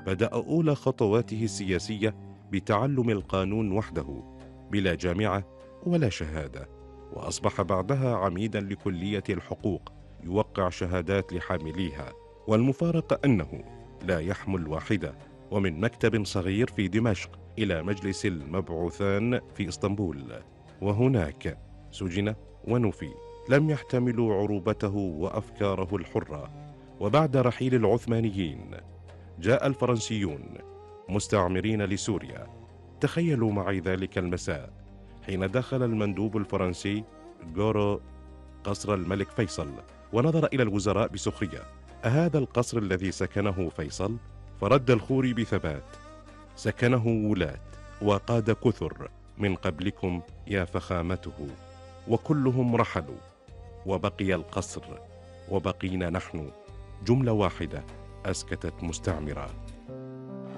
بدأ أولى خطواته السياسية بتعلم القانون وحده بلا جامعة ولا شهادة، وأصبح بعدها عميدا لكلية الحقوق يوقع شهادات لحامليها. والمفارقة أنه لا يحمل واحدة، ومن مكتب صغير في دمشق إلى مجلس المبعوثان في إسطنبول، وهناك سجن ونفي. لم يحتملوا عروبته وأفكاره الحرة. وبعد رحيل العثمانيين جاء الفرنسيون مستعمرين لسوريا. تخيلوا معي ذلك المساء حين دخل المندوب الفرنسي غورو قصر الملك فيصل ونظر إلى الوزراء بسخرية: أهذا القصر الذي سكنه فيصل؟ فرد الخوري بثبات: سكنه ولاة وقاد كثر من قبلكم يا فخامته، وكلهم رحلوا وبقي القصر وبقينا نحن، جملة واحدة أسكتت مستعمرة.